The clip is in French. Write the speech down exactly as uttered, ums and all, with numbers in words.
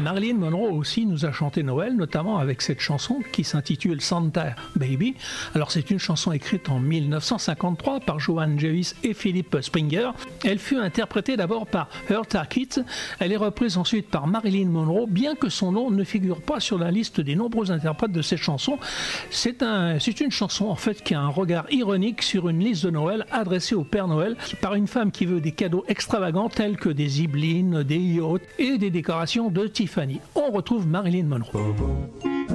Marilyn Monroe aussi nous a chanté Noël, notamment avec cette chanson qui s'intitule Santa Baby. Alors c'est une chanson écrite en dix-neuf cent cinquante-trois par Joan Jewis et Philip Springer. Elle fut interprétée d'abord par Eartha Kitt. Elle est reprise ensuite par Marilyn Monroe, bien que son nom ne figure pas sur la liste des nombreux interprètes de cette chanson. C'est un, c'est une chanson en fait qui a un regard ironique sur une liste de Noël adressée au Père Noël par une femme qui veut des cadeaux extravagants tels que des zibelines, des yachts et des décorations de Tiffany. On retrouve Marilyn Monroe.